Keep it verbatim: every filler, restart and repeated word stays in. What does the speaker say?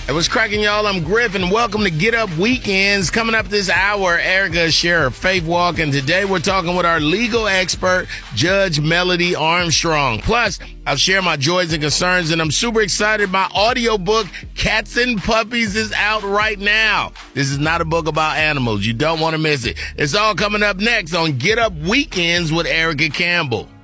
Hey, what's cracking, y'all? I'm Griff, and welcome to Get Up Weekends. Coming up this hour, Erica share her faith walk, and today we're talking with our legal expert, Judge Melody Armstrong. Plus, I'll share my joys and concerns, and I'm super excited. My audiobook, Cats and Puppies, is out right now. This is not a book about animals. You don't want to miss it. It's all coming up next on Get Up Weekends with Erica Campbell.